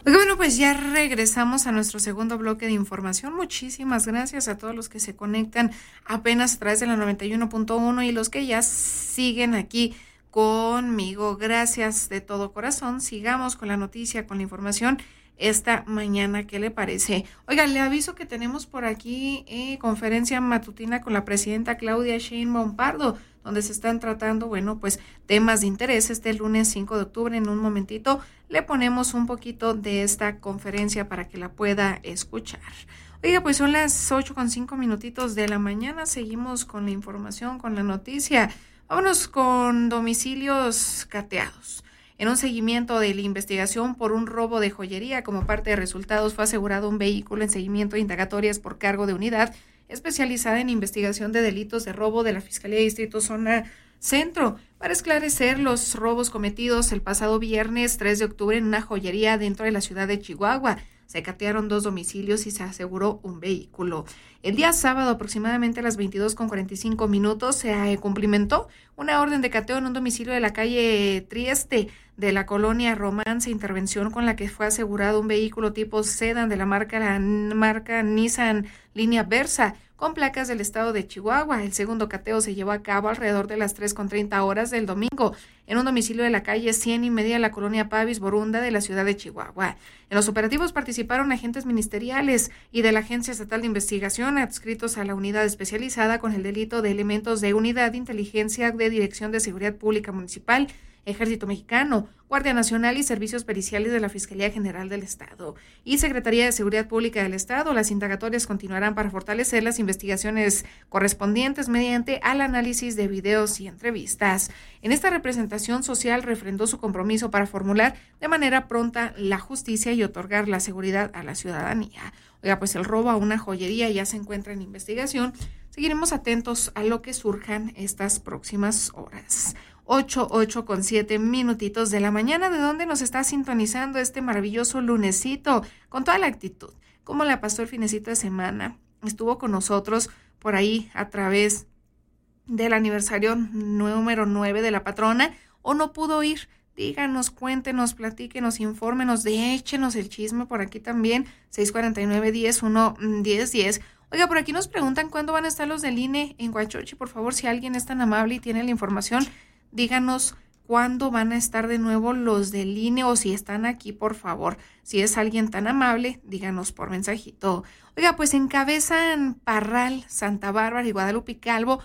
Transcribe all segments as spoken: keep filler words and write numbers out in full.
Bueno, pues ya regresamos a nuestro segundo bloque de información. Muchísimas gracias a todos los que se conectan apenas a través de la noventa y uno punto uno y los que ya siguen aquí conmigo. Gracias de todo corazón. Sigamos con la noticia, con la información esta mañana. ¿Qué le parece? Oigan, le aviso que tenemos por aquí eh, conferencia matutina con la presidenta Claudia Sheinbaum Pardo, donde se están tratando, bueno, pues temas de interés. Este lunes cinco de octubre, en un momentito, le ponemos un poquito de esta conferencia para que la pueda escuchar. Oiga, pues son las ocho con cinco minutitos de la mañana, seguimos con la información, con la noticia. Vámonos con domicilios cateados. En un seguimiento de la investigación por un robo de joyería, como parte de resultados, fue asegurado un vehículo en seguimiento de indagatorias por cargo de unidad especializada en investigación de delitos de robo de la Fiscalía de Distrito Zona Centro, para esclarecer los robos cometidos el pasado viernes tres de octubre en una joyería dentro de la ciudad de Chihuahua. Se catearon dos domicilios y se aseguró un vehículo. El día sábado, aproximadamente a las veintidós con cuarenta y cinco minutos, se cumplimentó una orden de cateo en un domicilio de la calle Trieste de la colonia Romance, intervención con la que fue asegurado un vehículo tipo sedan de la marca, la marca Nissan Línea Versa, con placas del estado de Chihuahua. El segundo cateo se llevó a cabo alrededor de las tres con treinta horas del domingo, en un domicilio de la calle cien y media de la colonia Pavis Borunda de la ciudad de Chihuahua. En los operativos participaron agentes ministeriales y de la Agencia Estatal de Investigación adscritos a la unidad especializada con el delito de elementos de Unidad de Inteligencia de Dirección de Seguridad Pública Municipal, Ejército Mexicano, Guardia Nacional y Servicios Periciales de la Fiscalía General del Estado y Secretaría de Seguridad Pública del Estado. Las indagatorias continuarán para fortalecer las investigaciones correspondientes mediante al análisis de videos y entrevistas. En esta representación social refrendó su compromiso para formular de manera pronta la justicia y otorgar la seguridad a la ciudadanía. Oiga, pues el robo a una joyería ya se encuentra en investigación. Seguiremos atentos a lo que surjan estas próximas horas. ocho, ocho con siete minutitos de la mañana, de donde nos está sintonizando este maravilloso lunesito, con toda la actitud. ¿Cómo la pasó el finecito de semana? Estuvo con nosotros por ahí a través del aniversario número nueve de la patrona, o no pudo ir. Díganos, cuéntenos, platíquenos, infórmenos, de échenos el chisme por aquí también, seis cuarenta y nueve, diez, uno, diez, diez. Oiga, por aquí nos preguntan cuándo van a estar los del I N E en Huachochi. Por favor, si alguien es tan amable y tiene la información, díganos cuándo van a estar de nuevo los del I N E o si están aquí, por favor. Si es alguien tan amable, díganos por mensajito. Oiga, pues encabezan Parral, Santa Bárbara y Guadalupe Calvo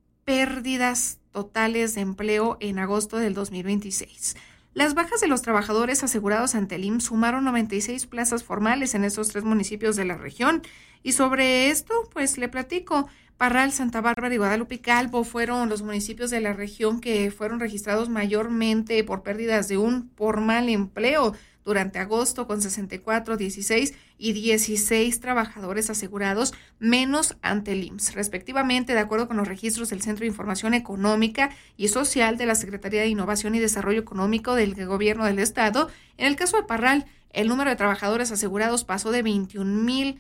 pérdidas totales de empleo en agosto del dos mil veintiséis. Las bajas de los trabajadores asegurados ante el I M S S sumaron noventa y seis plazas formales en estos tres municipios de la región. Y sobre esto, pues le platico. Parral, Santa Bárbara y Guadalupe Calvo fueron los municipios de la región que fueron registrados mayormente por pérdidas de un formal empleo durante agosto, con sesenta y cuatro, dieciséis y dieciséis trabajadores asegurados menos ante el I M S S, respectivamente, de acuerdo con los registros del Centro de Información Económica y Social de la Secretaría de Innovación y Desarrollo Económico del Gobierno del Estado. En el caso de Parral, el número de trabajadores asegurados pasó de veintiún mil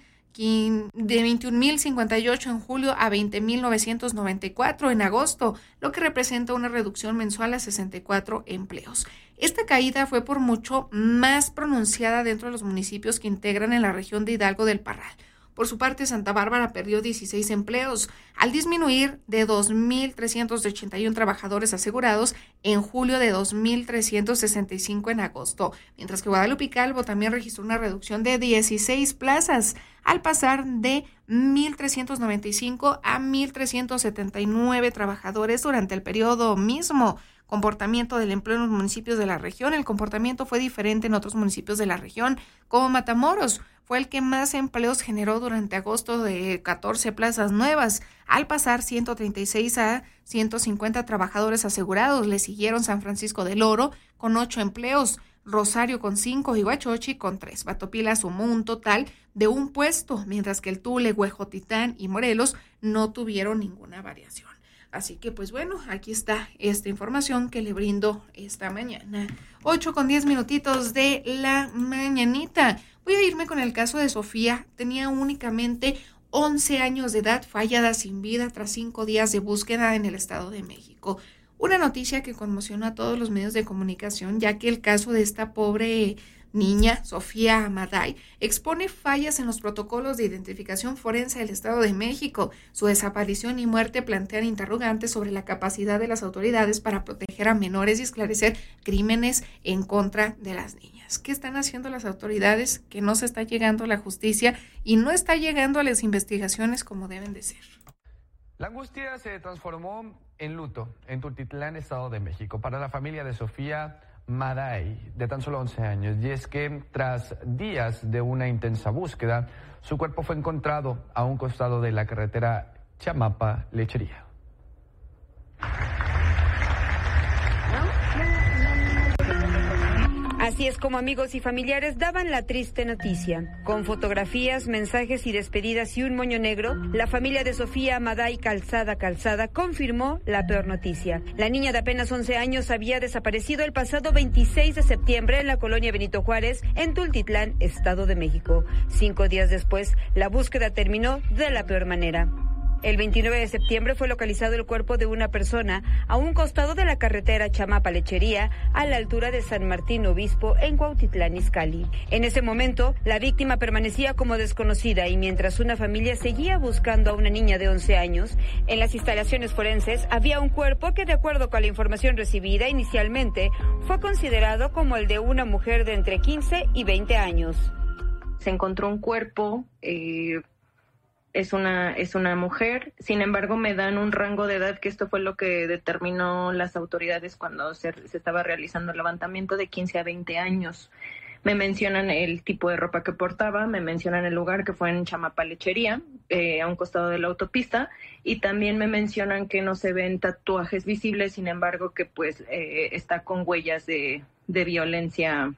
de veintiún mil cincuenta y ocho en julio a veinte mil novecientos noventa y cuatro en agosto, lo que representa una reducción mensual a sesenta y cuatro empleos. Esta caída fue por mucho más pronunciada dentro de los municipios que integran en la región de Hidalgo del Parral. Por su parte, Santa Bárbara perdió dieciséis empleos, al disminuir de dos mil trescientos ochenta y uno trabajadores asegurados en julio de dos mil trescientos sesenta y cinco en agosto, mientras que Guadalupe Calvo también registró una reducción de dieciséis plazas, al pasar de mil trescientos noventa y cinco a mil trescientos setenta y nueve trabajadores durante el periodo mismo. Comportamiento del empleo en los municipios de la región. El comportamiento fue diferente en otros municipios de la región, como Matamoros fue el que más empleos generó durante agosto, de catorce plazas nuevas, al pasar ciento treinta y seis a ciento cincuenta trabajadores asegurados. Le siguieron San Francisco del Oro con ocho empleos, Rosario con cinco y Huachochi con tres. Batopila sumó un total de un puesto, mientras que el Tule, Huejotitán y Morelos no tuvieron ninguna variación. Así que, pues bueno, aquí está esta información que le brindo esta mañana. ocho con diez minutitos de la mañanita. Voy a irme con el caso de Sofía. Tenía únicamente once años de edad, fallada sin vida tras cinco días de búsqueda en el Estado de México. Una noticia que conmocionó a todos los medios de comunicación, ya que el caso de esta pobre niña, Sofía Amaday, expone fallas en los protocolos de identificación forense del Estado de México. Su desaparición y muerte plantean interrogantes sobre la capacidad de las autoridades para proteger a menores y esclarecer crímenes en contra de las niñas. ¿Qué están haciendo las autoridades? Que no se está llegando a la justicia y no está llegando a las investigaciones como deben de ser. La angustia se transformó en luto en Tultitlán, Estado de México, para la familia de Sofía Maday, de tan solo once años, y es que tras días de una intensa búsqueda, su cuerpo fue encontrado a un costado de la carretera Chamapa-Lechería. Así es como amigos y familiares daban la triste noticia. Con fotografías, mensajes y despedidas y un moño negro, la familia de Sofía Amaday Calzada Calzada confirmó la peor noticia. La niña de apenas once años había desaparecido el pasado veintiséis de septiembre en la colonia Benito Juárez, en Tultitlán, Estado de México. Cinco días después, la búsqueda terminó de la peor manera. El veintinueve de septiembre fue localizado el cuerpo de una persona a un costado de la carretera Chamapa-Lechería, a la altura de San Martín Obispo, en Cuautitlán Izcalli. En ese momento, la víctima permanecía como desconocida y mientras una familia seguía buscando a una niña de once años, en las instalaciones forenses había un cuerpo que, de acuerdo con la información recibida inicialmente, fue considerado como el de una mujer de entre quince y veinte años. Se encontró un cuerpo... Eh... Es una, es una mujer, sin embargo me dan un rango de edad, que esto fue lo que determinó las autoridades cuando se, se estaba realizando el levantamiento, de quince a veinte años. Me mencionan el tipo de ropa que portaba, me mencionan el lugar, que fue en Chamapa-Lechería, eh, a un costado de la autopista, y también me mencionan que no se ven tatuajes visibles, sin embargo que pues eh, está con huellas de, de violencia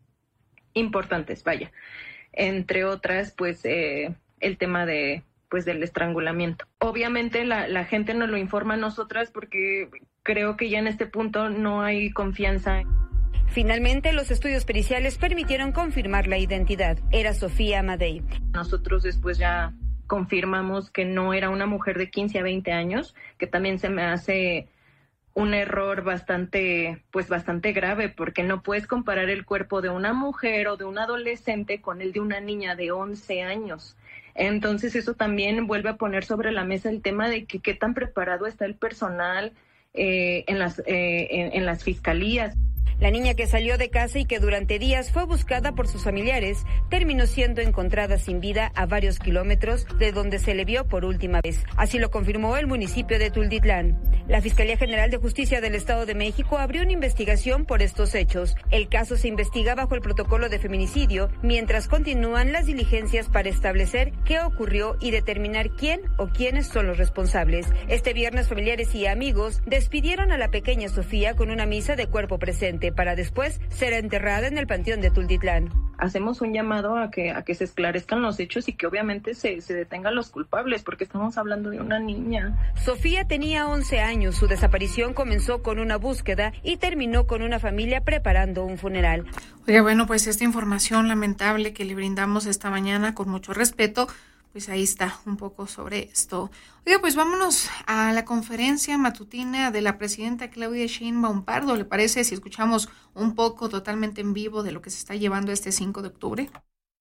importantes, vaya. Entre otras, pues... Eh, el tema de pues del estrangulamiento. Obviamente la, la gente nos lo informa a nosotras porque creo que ya en este punto no hay confianza. Finalmente, los estudios periciales permitieron confirmar la identidad. Era Sofía Amaday. Nosotros después ya confirmamos que no era una mujer de quince a veinte años, que también se me hace un error bastante, pues bastante grave, porque no puedes comparar el cuerpo de una mujer o de un adolescente con el de una niña de once años. Entonces eso también vuelve a poner sobre la mesa el tema de que qué tan preparado está el personal eh, en las, eh, en, en las fiscalías. La niña, que salió de casa y que durante días fue buscada por sus familiares, terminó siendo encontrada sin vida a varios kilómetros de donde se le vio por última vez. Así lo confirmó el municipio de Tultitlán. La Fiscalía General de Justicia del Estado de México abrió una investigación por estos hechos. El caso se investiga bajo el protocolo de feminicidio, mientras continúan las diligencias para establecer qué ocurrió y determinar quién o quiénes son los responsables. Este viernes, familiares y amigos despidieron a la pequeña Sofía con una misa de cuerpo presente, para después ser enterrada en el panteón de Tultitlán. Hacemos un llamado a que a que se esclarezcan los hechos y que obviamente se, se detengan los culpables, porque estamos hablando de una niña. Sofía tenía once años. Su desaparición comenzó con una búsqueda y terminó con una familia preparando un funeral. Oiga, bueno, pues esta información lamentable que le brindamos esta mañana con mucho respeto, pues ahí está un poco sobre esto. Oiga, pues vámonos a la conferencia matutina de la presidenta Claudia Sheinbaum Pardo. ¿Le parece si escuchamos un poco totalmente en vivo de lo que se está llevando este cinco de octubre?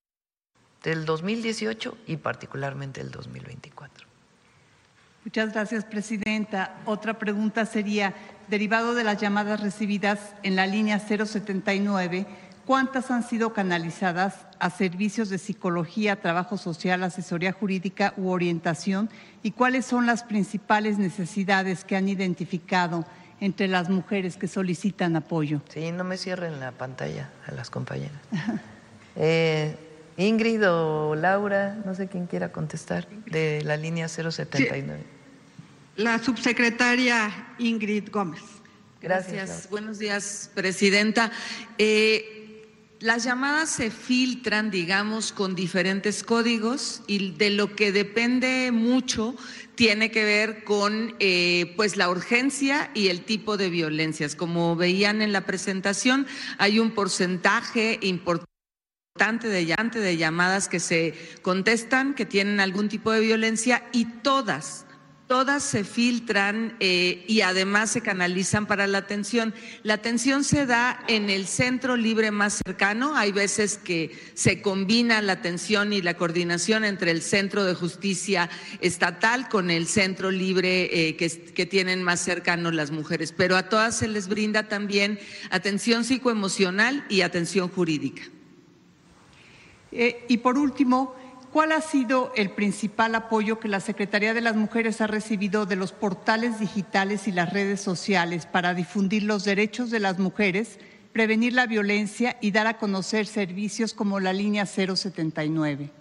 Del dos mil dieciocho y particularmente el dos mil veinticuatro. Muchas gracias, presidenta. Otra pregunta sería, derivado de las llamadas recibidas en la línea cero setenta y nueve, ¿cuántas han sido canalizadas a servicios de psicología, trabajo social, asesoría jurídica u orientación? ¿Y cuáles son las principales necesidades que han identificado entre las mujeres que solicitan apoyo? Sí, no me cierren la pantalla a las compañeras. eh, Ingrid o Laura, no sé quién quiera contestar, de la línea cero setenta y nueve. Sí, la subsecretaria Ingrid Gómez. Gracias. Gracias. Buenos días, presidenta. Eh, Las llamadas se filtran, digamos, con diferentes códigos y de lo que depende mucho tiene que ver con eh, pues la urgencia y el tipo de violencias. Como veían en la presentación, hay un porcentaje importante de, de llamadas que se contestan, que tienen algún tipo de violencia, y todas, todas se filtran eh, y además se canalizan para la atención. La atención se da en el centro libre más cercano. Hay veces que se combina la atención y la coordinación entre el Centro de Justicia Estatal con el centro libre eh, que, que tienen más cercano las mujeres, pero a todas se les brinda también atención psicoemocional y atención jurídica. Eh, y por último, ¿cuál ha sido el principal apoyo que la Secretaría de las Mujeres ha recibido de los portales digitales y las redes sociales para difundir los derechos de las mujeres, prevenir la violencia y dar a conocer servicios como la línea cero setenta y nueve?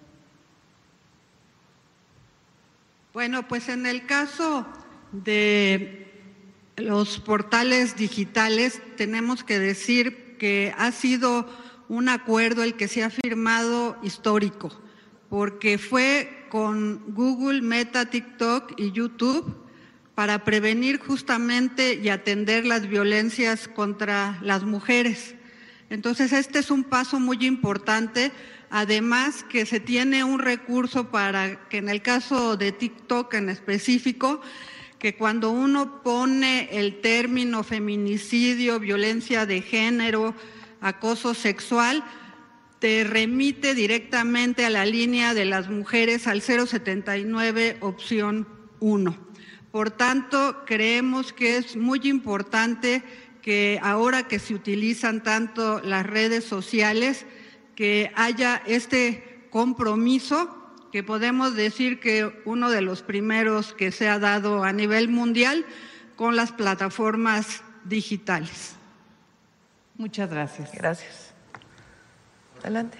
Bueno, pues en el caso de los portales digitales tenemos que decir que ha sido un acuerdo el que se ha firmado histórico, porque fue con Google, Meta, TikTok y YouTube para prevenir justamente y atender las violencias contra las mujeres. Entonces, este es un paso muy importante, además que se tiene un recurso para que en el caso de TikTok en específico, que cuando uno pone el término feminicidio, violencia de género, acoso sexual, te remite directamente a la línea de las mujeres al cero setenta y nueve opción uno. Por tanto, creemos que es muy importante que ahora que se utilizan tanto las redes sociales, que haya este compromiso, que podemos decir que uno de los primeros que se ha dado a nivel mundial con las plataformas digitales. Muchas gracias. Gracias. Adelante.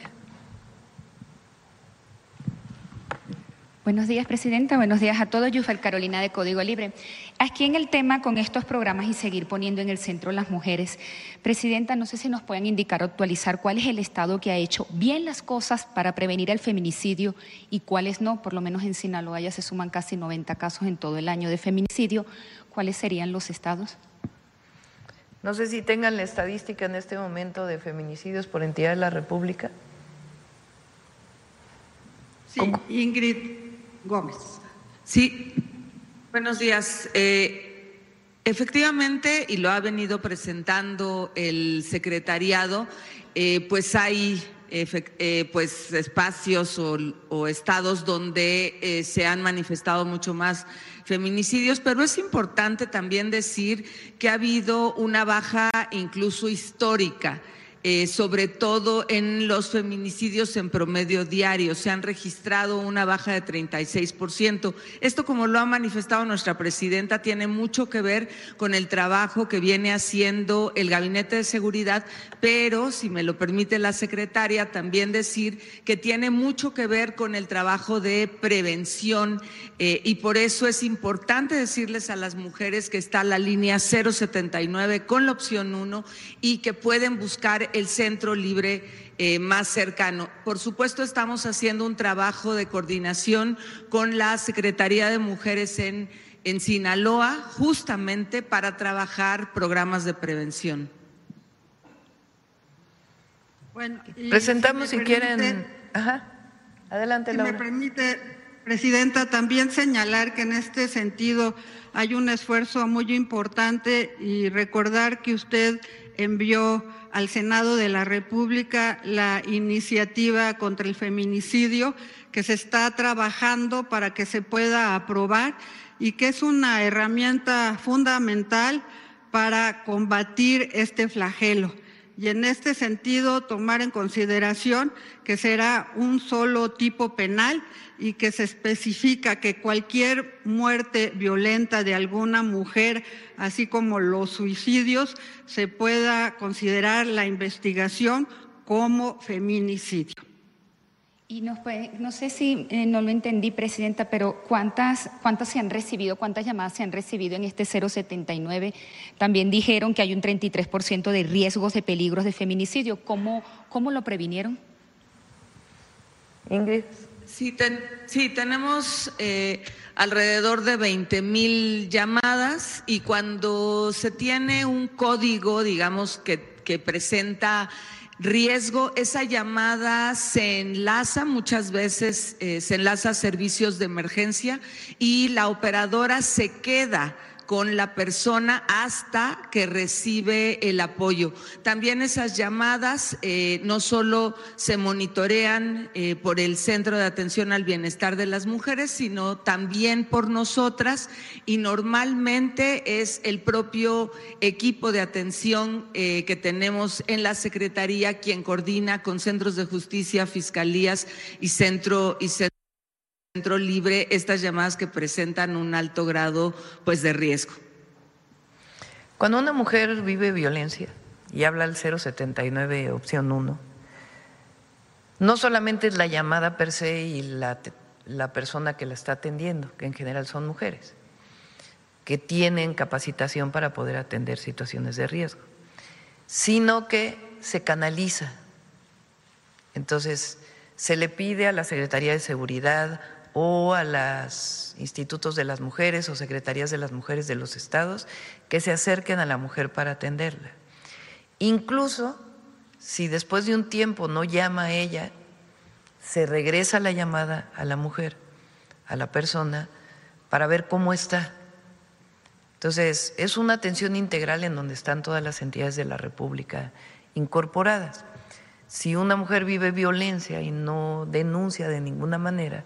Buenos días, Presidenta. Buenos días a todos. Yufel Carolina, de Código Libre. Aquí en el tema con estos programas y seguir poniendo en el centro las mujeres. Presidenta, no sé si nos pueden indicar o actualizar cuál es el Estado que ha hecho bien las cosas para prevenir el feminicidio y cuáles no. Por lo menos en Sinaloa ya se suman casi noventa casos en todo el año de feminicidio. ¿Cuáles serían los estados? No sé si tengan la estadística en este momento de feminicidios por entidad de la República. Sí, Ingrid Gómez. Sí, buenos días. Eh, efectivamente, y lo ha venido presentando el secretariado, eh, pues hay eh, pues espacios o, o estados donde eh, se han manifestado mucho más feminicidios, pero es importante también decir que ha habido una baja incluso histórica, eh, sobre todo en los feminicidios en promedio diario. Se han registrado una baja de treinta y seis por ciento. Esto, como lo ha manifestado nuestra presidenta, tiene mucho que ver con el trabajo que viene haciendo el Gabinete de Seguridad, pero, si me lo permite la secretaria, también decir que tiene mucho que ver con el trabajo de prevención, eh, y por eso es importante decirles a las mujeres que está la línea cero setenta y nueve con la opción uno y que pueden buscar el centro libre eh, más cercano. Por supuesto, estamos haciendo un trabajo de coordinación con la Secretaría de Mujeres en, en Sinaloa, justamente para trabajar programas de prevención. Bueno, presentamos si, si quieren. Permite, Ajá. Adelante, si Laura. me permite, Presidenta, también señalar que en este sentido hay un esfuerzo muy importante y recordar que usted envió al Senado de la República la iniciativa contra el feminicidio, que se está trabajando para que se pueda aprobar y que es una herramienta fundamental para combatir este flagelo. Y en este sentido, tomar en consideración que será un solo tipo penal y que se especifica que cualquier muerte violenta de alguna mujer, así como los suicidios, se pueda considerar la investigación como feminicidio. Y nos puede, no sé si eh, no lo entendí, Presidenta, pero ¿cuántas, cuántas se han recibido, cuántas llamadas se han recibido en este cero setenta y nueve? También dijeron que hay un treinta y tres por ciento de riesgos de peligros de feminicidio. ¿Cómo, cómo lo previnieron? Ingrid. Sí, ten, sí tenemos eh, alrededor de veinte mil llamadas y cuando se tiene un código, digamos, que, que presenta riesgo, esa llamada se enlaza muchas veces, eh, se enlaza a servicios de emergencia y la operadora se queda con la persona hasta que recibe el apoyo. También esas llamadas eh, no solo se monitorean eh, por el Centro de Atención al Bienestar de las Mujeres, sino también por nosotras, y normalmente es el propio equipo de atención eh, que tenemos en la Secretaría quien coordina con centros de justicia, fiscalías y centro y centro Centro Libre estas llamadas que presentan un alto grado pues de riesgo. Cuando una mujer vive violencia y habla al cero setenta y nueve opción uno, no solamente es la llamada per se y la, la persona que la está atendiendo, que en general son mujeres, que tienen capacitación para poder atender situaciones de riesgo, sino que se canaliza. Entonces, se le pide a la Secretaría de Seguridad o a los institutos de las mujeres o secretarías de las mujeres de los estados que se acerquen a la mujer para atenderla. Incluso si después de un tiempo no llama a ella, se regresa la llamada a la mujer, a la persona, para ver cómo está. Entonces, es una atención integral en donde están todas las entidades de la República incorporadas. Si una mujer vive violencia y no denuncia de ninguna manera,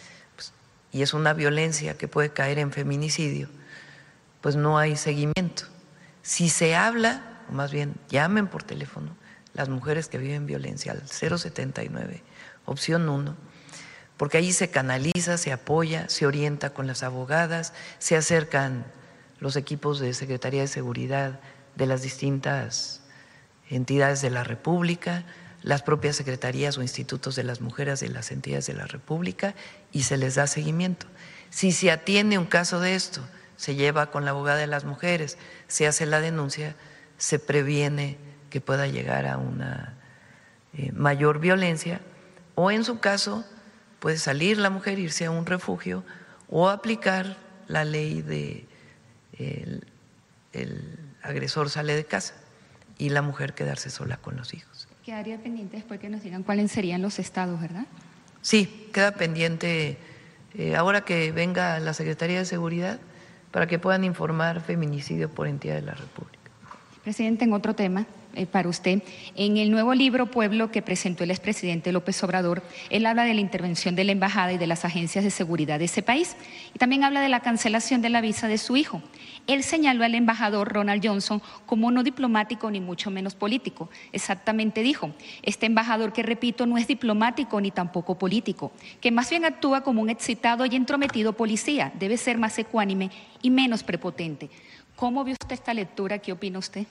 y es una violencia que puede caer en feminicidio, pues no hay seguimiento. Si se habla, o más bien llamen por teléfono las mujeres que viven violencia al cero setenta y nueve, opción uno, porque ahí se canaliza, se apoya, se orienta con las abogadas, se acercan los equipos de Secretaría de Seguridad de las distintas entidades de la República, las propias secretarías o institutos de las mujeres de las entidades de la República, y se les da seguimiento. Si se atiende un caso de esto, se lleva con la abogada de las mujeres, se hace la denuncia, se previene que pueda llegar a una eh, mayor violencia, o en su caso puede salir la mujer, irse a un refugio o aplicar la ley de el, el agresor sale de casa y la mujer quedarse sola con los hijos. Quedaría pendiente después que nos digan cuáles serían los estados, ¿verdad? Sí, queda pendiente eh, ahora que venga la Secretaría de Seguridad para que puedan informar feminicidio por entidad de la República. Presidente, en otro tema eh, para usted, en el nuevo libro Pueblo que presentó el expresidente López Obrador, él habla de la intervención de la embajada y de las agencias de seguridad de ese país, y también habla de la cancelación de la visa de su hijo. Él señaló al embajador Ronald Johnson como no diplomático ni mucho menos político. Exactamente dijo, este embajador que repito no es diplomático ni tampoco político, que más bien actúa como un excitado y entrometido policía, debe ser más ecuánime y menos prepotente. ¿Cómo vio usted esta lectura? ¿Qué opina usted?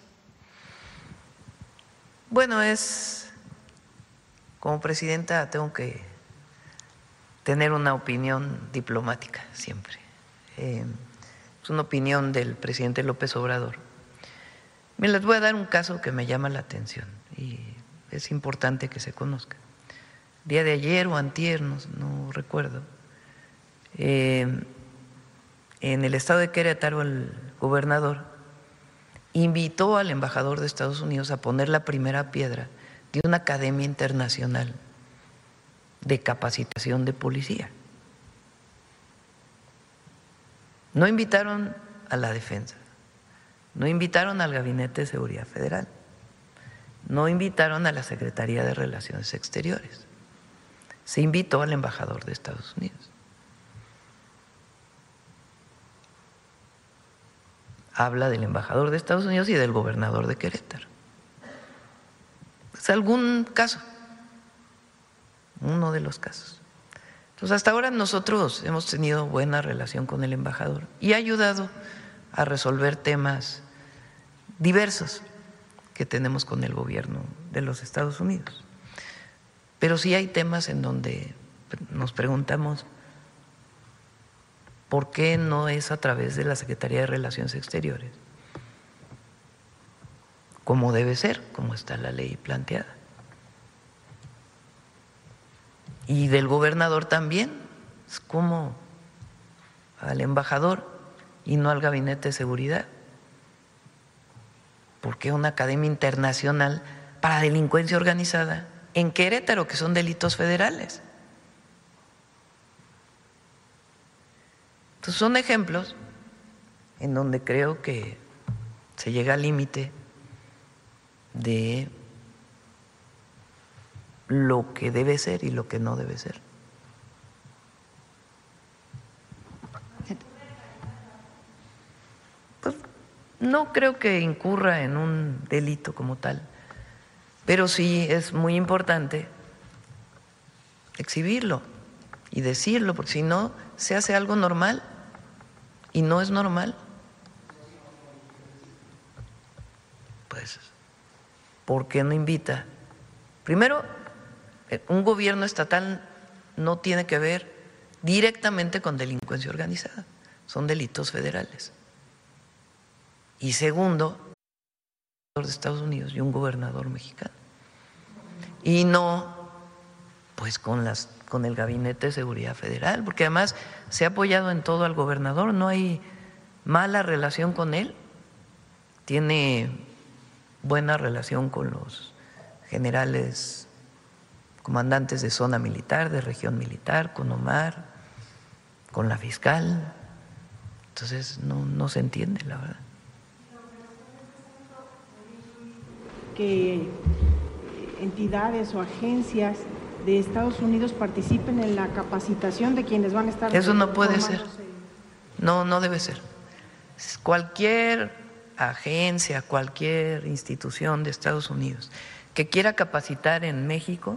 Bueno, es, como presidenta tengo que tener una opinión diplomática siempre. Eh, es una opinión del presidente López Obrador. Me les voy a dar un caso que me llama la atención y es importante que se conozca. Día de ayer o antier, no, no recuerdo, eh, en el estado de Querétaro el gobernador invitó al embajador de Estados Unidos a poner la primera piedra de una academia internacional de capacitación de policía. No invitaron a la defensa, no invitaron al Gabinete de Seguridad Federal, no invitaron a la Secretaría de Relaciones Exteriores, se invitó al embajador de Estados Unidos. Habla del embajador de Estados Unidos y del gobernador de Querétaro. Es algún caso, uno de los casos. Entonces, hasta ahora nosotros hemos tenido buena relación con el embajador y ha ayudado a resolver temas diversos que tenemos con el gobierno de los Estados Unidos. Pero sí hay temas en donde nos preguntamos ¿por qué no es a través de la Secretaría de Relaciones Exteriores? Como debe ser, como está la ley planteada. Y del gobernador también, es como al embajador y no al Gabinete de Seguridad. ¿Por qué una academia internacional para delincuencia organizada en Querétaro, que son delitos federales. Entonces son ejemplos en donde creo que se llega al límite de lo que debe ser y lo que no debe ser. Pues no creo que incurra en un delito como tal, pero sí es muy importante exhibirlo y decirlo, porque si no se hace algo normal y no es normal. Pues, ¿por qué no invita? Primero, un gobierno estatal no tiene que ver directamente con delincuencia organizada, son delitos federales. Y segundo, de Estados Unidos y un gobernador mexicano. Y no, pues con las, con el Gabinete de Seguridad Federal, porque además se ha apoyado en todo al gobernador, no hay mala relación con él, tiene buena relación con los generales comandantes de zona militar, de región militar, con Omar, con la fiscal. Entonces no, no se entiende, la verdad. Que entidades o agencias de Estados Unidos participen en la capacitación de quienes van a estar. Eso no puede ser. No, no debe ser. Cualquier agencia, cualquier institución de Estados Unidos que quiera capacitar en México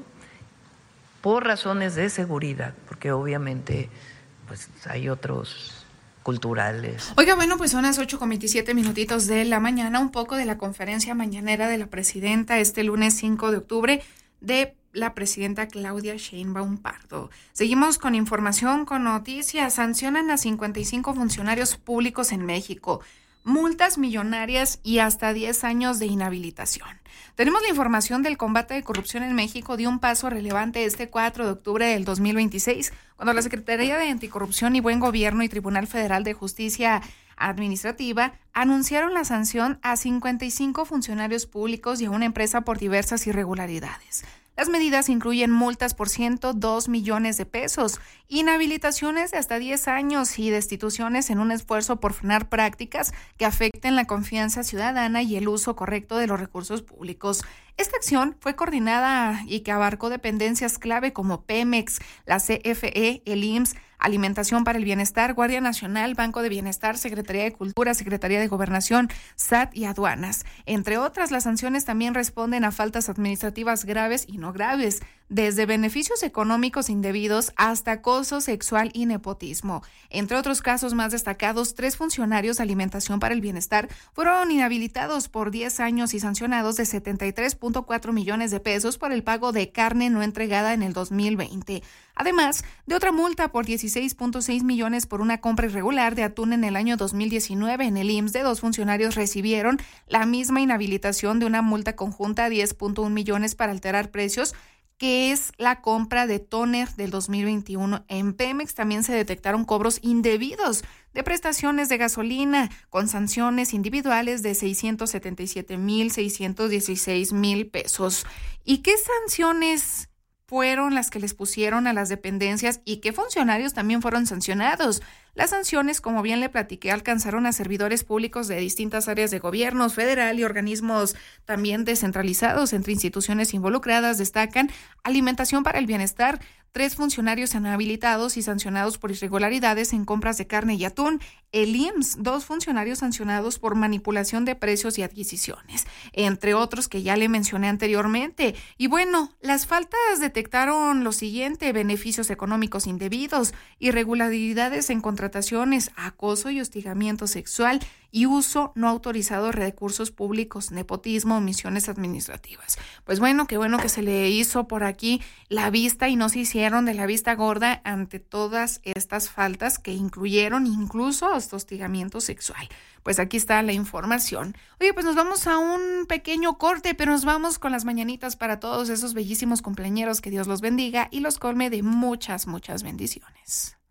por razones de seguridad, porque obviamente pues hay otros culturales. Oiga, bueno, pues son las ocho con veintisiete minutitos de la mañana, un poco de la conferencia mañanera de la presidenta este lunes cinco de octubre de la presidenta Claudia Sheinbaum Pardo. Seguimos con información, con noticias. Sancionan a cincuenta y cinco funcionarios públicos en México. Multas millonarias y hasta diez años de inhabilitación. Tenemos la información del combate de corrupción en México dio un paso relevante este cuatro de octubre del dos mil veintiséis, cuando la Secretaría de Anticorrupción y Buen Gobierno y Tribunal Federal de Justicia Administrativa anunciaron la sanción a cincuenta y cinco funcionarios públicos y a una empresa por diversas irregularidades. Las medidas incluyen multas por ciento dos millones de pesos, inhabilitaciones de hasta diez años y destituciones en un esfuerzo por frenar prácticas que afecten la confianza ciudadana y el uso correcto de los recursos públicos. Esta acción fue coordinada y que abarcó dependencias clave como Pemex, la C F E, el I M S S, Alimentación para el Bienestar, Guardia Nacional, Banco de Bienestar, Secretaría de Cultura, Secretaría de Gobernación, S A T y Aduanas. Entre otras, las sanciones también responden a faltas administrativas graves y no graves, desde beneficios económicos indebidos hasta acoso sexual y nepotismo. Entre otros casos más destacados, tres funcionarios de Alimentación para el Bienestar fueron inhabilitados por diez años y sancionados de setenta y tres punto cuatro millones de pesos por el pago de carne no entregada en el dos mil veinte. Además de otra multa por dieciséis punto seis millones por una compra irregular de atún en el año dos mil diecinueve. En el I M S S de dos funcionarios recibieron la misma inhabilitación de una multa conjunta de diez punto uno millones para alterar precios, que es la compra de tóner del dos mil veintiuno. En Pemex también se detectaron cobros indebidos de prestaciones de gasolina con sanciones individuales de seiscientos setenta y siete mil seiscientos dieciséis mil pesos. ¿Y qué sanciones fueron las que les pusieron a las dependencias y qué funcionarios también fueron sancionados? Las sanciones, como bien le platiqué, alcanzaron a servidores públicos de distintas áreas de gobierno federal y organismos también descentralizados. Entre instituciones involucradas destacan Alimentación para el Bienestar, tres funcionarios inhabilitados y sancionados por irregularidades en compras de carne y atún, el I M S S, dos funcionarios sancionados por manipulación de precios y adquisiciones, entre otros que ya le mencioné anteriormente. Y bueno, las faltas detectaron lo siguiente: beneficios económicos indebidos, irregularidades en contrataciones, acoso y hostigamiento sexual y uso no autorizado de recursos públicos, nepotismo, omisiones administrativas. Pues bueno, qué bueno que se le hizo por aquí la vista y no se hicieron de la vista gorda ante todas estas faltas que incluyeron incluso hasta hostigamiento sexual. Pues aquí está la información. Oye, pues nos vamos a un pequeño corte, pero nos vamos con las mañanitas para todos esos bellísimos cumpleañeros. Que Dios los bendiga y los colme de muchas, muchas bendiciones.